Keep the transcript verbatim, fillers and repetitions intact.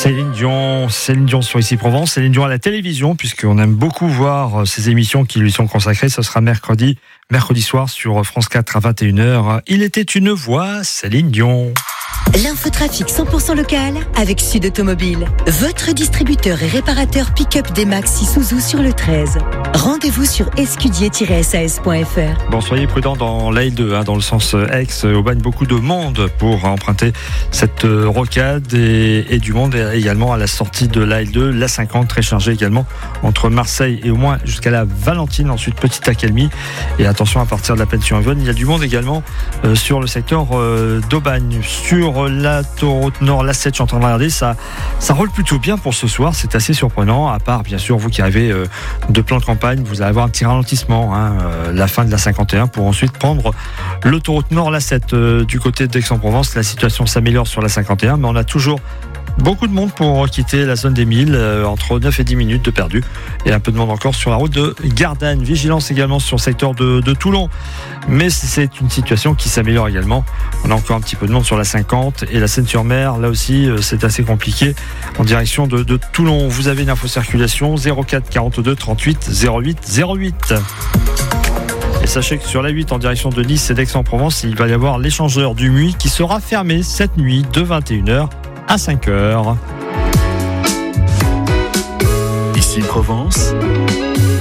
Céline Dion, Céline Dion sur Ici Provence, Céline Dion à la télévision, puisqu'on aime beaucoup voir ces émissions qui lui sont consacrées. Ce sera mercredi, mercredi soir sur France quatre à vingt et une heures. Il était une voix, Céline Dion. L'infotrafic cent pour cent local avec Sud Automobile. Votre distributeur et réparateur pick-up D-Max Isuzu sur le treize. Rendez-vous sur escudier tiret s a s point f r. Bon, soyez prudents dans l'A L deux, hein, dans le sens Aix, au bagne, beaucoup de monde pour emprunter cette rocade et, et du monde également à la sortie de l'A L deux, l'A cinquante très chargée également entre Marseille et au moins jusqu'à la Valentine, ensuite petite accalmie et attention à partir de la Pension-Yvonne, il y a du monde également euh, sur le secteur euh, d'Aubagne. Sur l'autoroute Nord, l'A sept, je suis en train de regarder, ça, ça roule plutôt bien pour ce soir, c'est assez surprenant, à part bien sûr vous qui arrivez euh, de plan de campagne, vous allez avoir un petit ralentissement, hein, euh, la fin de la cinquante et un pour ensuite prendre l'autoroute Nord, l'A sept euh, du côté d'Aix-en-Provence. La situation s'améliore sur la cinquante et un, mais on a toujours beaucoup de monde pour quitter la zone des Milles, euh, entre neuf et dix minutes de perdu. Et un peu de monde encore sur la route de Gardanne. Vigilance également sur le secteur de, de Toulon. Mais c'est une situation qui s'améliore également. On a encore un petit peu de monde sur la cinquante et la Seine-sur-Mer. Là aussi, euh, c'est assez compliqué en direction de, de Toulon. Vous avez une info circulation zéro quatre quarante-deux trente-huit zéro huit zéro huit. Et sachez que sur la huit en direction de Nice et d'Aix-en-Provence, il va y avoir l'échangeur du Muy qui sera fermé cette nuit de vingt et une heures à cinq heures. Ici Provence.